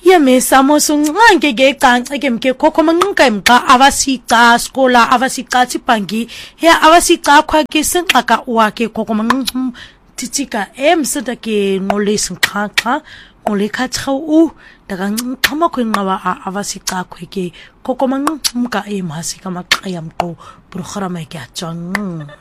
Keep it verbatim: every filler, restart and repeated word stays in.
Yemesamo suncanke ke canca ke mke khokho manqinqa imqa abasica skola abasica tibhangi ya abasica khwa ke senxaka wakhe khokho manqinqa titsika emsida ke nqolesi nqaqa ngolekhatha u dakanqama khwenqaba abasica khwe ke khokho manqinqa emhasi kamaqaya mqo programa ke atjang